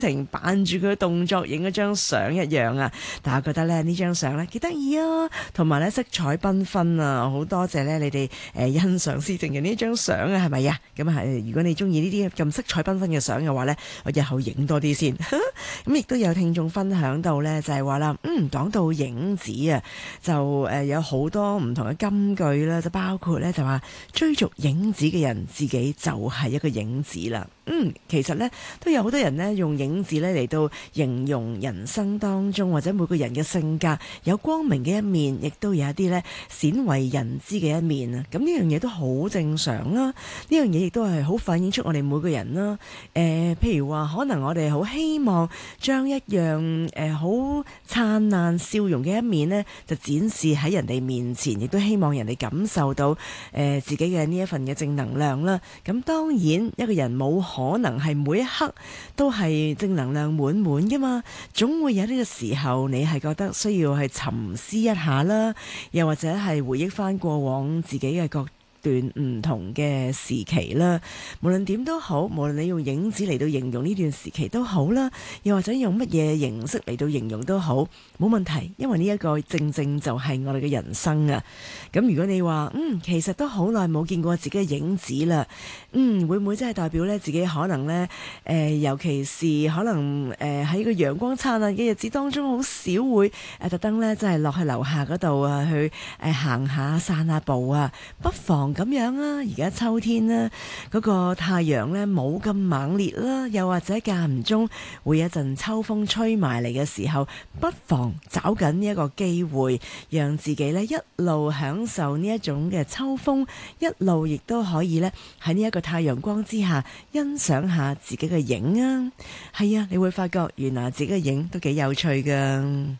停扮住佢嘅動作影一張相一樣啊！但係覺得咧呢張相咧幾得意啊，同埋咧色彩繽紛啊！好多謝咧你哋欣賞思靜嘅呢張相啊，係咪啊？咁啊如果你中意呢啲咁色彩繽紛嘅相嘅話咧，我日後影多啲先。咁亦都有聽眾分享到咧，就係話啦，講到影子啊，就有好多唔同嘅金句啦，就包括咧就話追逐影子嘅人自己就係一個影子啦。其實咧都有好多人咧用影子咧嚟到形容人生當中或者每個人嘅性格有光明嘅一面，亦都有一啲咧鮮為人知嘅一面啊。咁呢樣嘢都好正常啦，呢樣嘢亦都係好反映出我哋每個人啦。譬如話可能我哋好希望將一樣好燦爛笑容嘅一面呢，就展示喺人哋面前，亦都希望人哋感受到自己嘅呢一份嘅正能量啦。咁當然一個人冇可能係每一刻都係正能量滿滿㗎嘛，總會有呢個時候你係覺得需要去沉思一下啦，又或者係回憶返過往自己嘅段唔同嘅時期啦，無論點都好，無論你用影子嚟到形容呢段時期都好啦，又或者用乜嘢形式嚟到形容都好，冇問題，因為呢一個正正就係我哋嘅人生啊。咁如果你話其實都好耐冇見過自己嘅影子啦，會唔會真係代表咧自己可能咧尤其是可能喺個陽光燦爛嘅日子當中，好少會特登咧真係落去樓下嗰度啊去行下散下步啊，不妨咁樣啊，而家秋天啦，嗰個太陽呢冇咁猛烈啦，又或者間唔中會有一陣秋風吹埋嚟嘅時候，不妨找緊呢一個機會，讓自己呢一路享受呢一種嘅秋風，一路亦都可以呢喺呢一個太陽光之下欣賞下自己嘅影啊。係啊，你會發覺原來自己嘅影都幾有趣㗎。